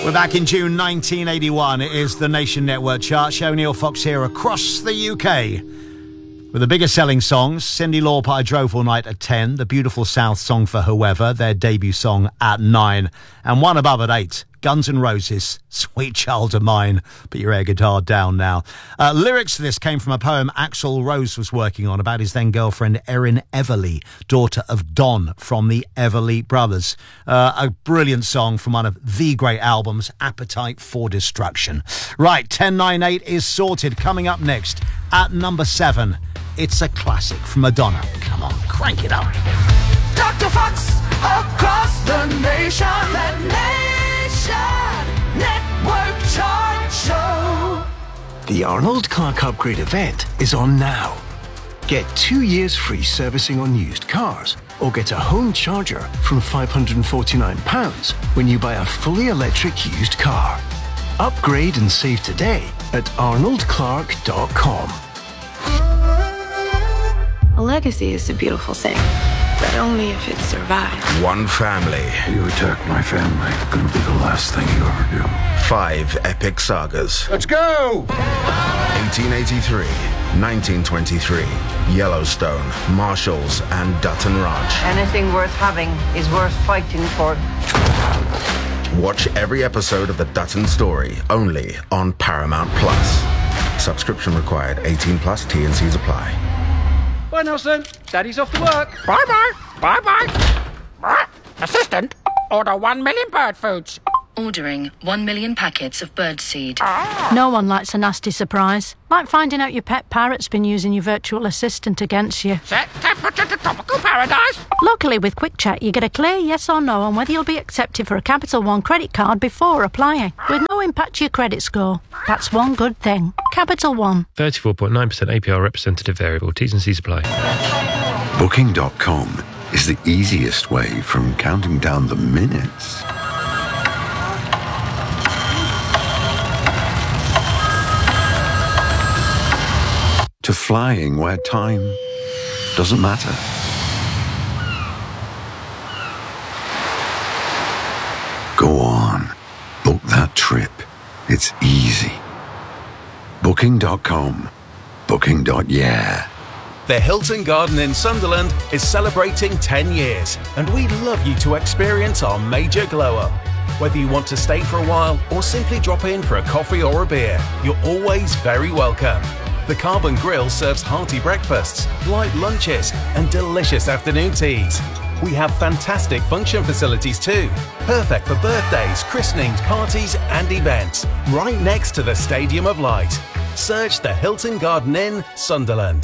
We're back in June 1981. It is the Nation Network chart. Show Neil Fox here across the UK. With the biggest selling songs, Cyndi Lauper, I Drove All Night at 10, The Beautiful South Song for Whoever, their debut song at 9, and one above at 8, Guns N' Roses, Sweet Child of Mine. Put your air guitar down now. Lyrics to this came from a poem Axl Rose was working on about his then girlfriend Erin Everly, daughter of Don from the Everly Brothers. A brilliant song from one of the great albums, Appetite for Destruction. Right, 1098 is sorted. Coming up next at number 7, it's a classic from Madonna. Come on, crank it up. Dr. Fox across the nation. The Nation Network Chart Show. The Arnold Clark Upgrade event is on now. Get 2 years free servicing on used cars, or get a home charger from £549 when you buy a fully electric used car. Upgrade and save today at arnoldclark.com. A legacy is a beautiful thing, but only if it survives. One family. You attack my family, it's gonna be the last thing you ever do. 5 epic sagas. Let's go! 1883, 1923, Yellowstone, Marshalls, and Dutton Ranch. Anything worth having is worth fighting for. Watch every episode of the Dutton Story, only on Paramount Plus. Subscription required, 18 plus, T&Cs apply. Bye, Nelson. Daddy's off to work. Bye-bye. Bye-bye. Assistant, order 1 million bird foods. Ordering 1 million packets of birdseed. No one likes a nasty surprise. Like finding out your pet parrot's been using your virtual assistant against you. Set temperature to tropical paradise. Luckily, with Quick Check, you get a clear yes or no on whether you'll be accepted for a Capital One credit card before applying, with no impact to your credit score. That's one good thing. Capital One. 34.9% APR representative variable. T's and C's apply. Booking.com is the easiest way from counting down the minutes to flying where time doesn't matter. Go on, book that trip. It's easy. Booking.com. Booking.yeah. The Hilton Garden in Sunderland is celebrating 10 years, and we'd love you to experience our major glow-up. Whether you want to stay for a while or simply drop in for a coffee or a beer, you're always very welcome. The Carbon Grill serves hearty breakfasts, light lunches, and delicious afternoon teas. We have fantastic function facilities too, perfect for birthdays, christenings, parties, and events, right next to the Stadium of Light. Search the Hilton Garden Inn, Sunderland.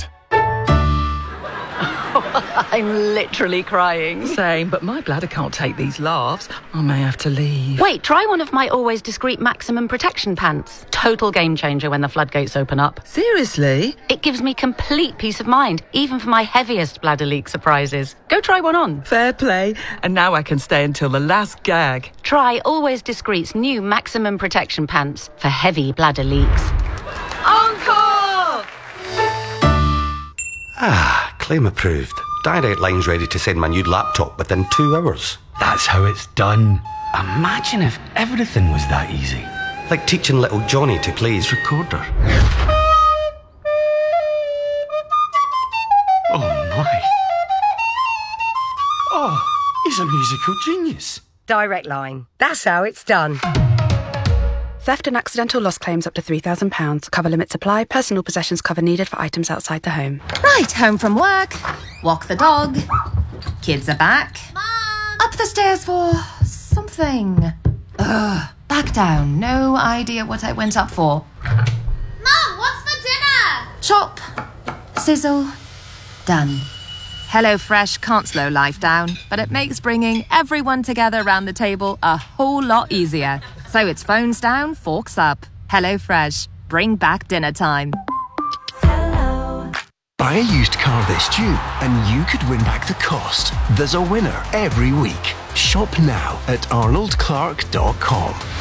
I'm literally crying. Same, but my bladder can't take these laughs. I may have to leave. Wait, try one of my Always Discreet Maximum Protection pants. Total game changer when the floodgates open up. Seriously? It gives me complete peace of mind, even for my heaviest bladder leak surprises. Go try one on. Fair play. And now I can stay until the last gag. Try Always Discreet's new Maximum Protection pants for heavy bladder leaks. Encore! Claim approved. Direct Line's ready to send my new laptop within 2 hours. That's how it's done. Imagine if everything was that easy. Like teaching little Johnny to play his recorder. Oh my. Oh, he's a musical genius. Direct Line. That's how it's done. Theft and accidental loss claims up to £3,000. Cover limits apply. Personal possessions cover needed for items outside the home. Right, home from work. Walk the dog. Kids are back. Mom! Up the stairs for something. Ugh. Back down. No idea what I went up for. Mom, what's for dinner? Chop. Sizzle. Done. HelloFresh can't slow life down, but it makes bringing everyone together around the table a whole lot easier. So it's phones down, forks up. HelloFresh. Bring back dinner time. Buy a used car this June and you could win back the cost. There's a winner every week. Shop now at arnoldclark.com.